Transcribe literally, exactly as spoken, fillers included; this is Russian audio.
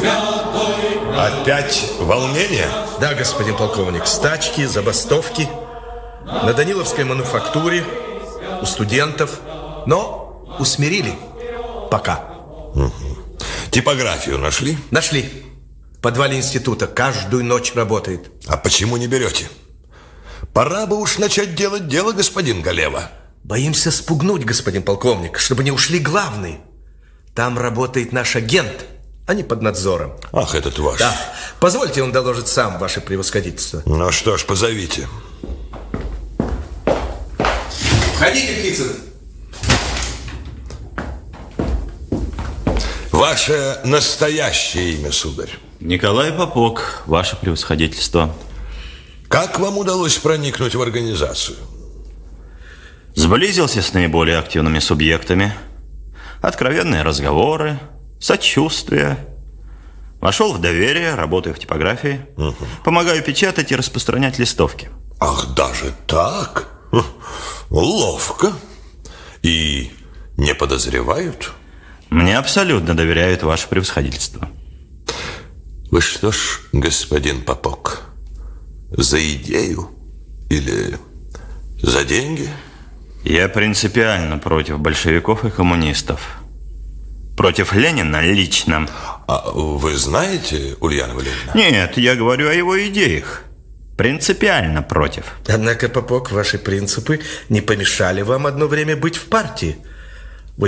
Опять волнение? Да, господин полковник. Стачки, забастовки. На Даниловской мануфактуре, у студентов. Но усмирили. Пока. Угу. Типографию нашли? Нашли. В подвале института каждую ночь работает. А почему не берете? Пора бы уж начать делать дело, господин Галева. Боимся спугнуть, господин полковник, чтобы не ушли главные. Там работает наш агент, а не под надзором. Ах, этот ваш. Да. Позвольте, он доложит сам, ваше превосходительство. Ну что ж, позовите. Входите, Птицын. Ваше настоящее имя, сударь? Николай Попок, ваше превосходительство. Как вам удалось проникнуть в организацию? Сблизился с наиболее активными субъектами. Откровенные разговоры, сочувствие. Вошел в доверие, работаю в типографии. Угу. Помогаю печатать и распространять листовки. Ах, даже так? Ловко. И не подозревают? Мне абсолютно доверяют ваше превосходительство. Вы что ж, господин Попок, за идею или за деньги? Я принципиально против большевиков и коммунистов. Против Ленина лично. А вы знаете Ульяна Валерьевна? Нет, я говорю о его идеях. Принципиально против. Однако, Попок, ваши принципы не помешали вам одно время быть в партии.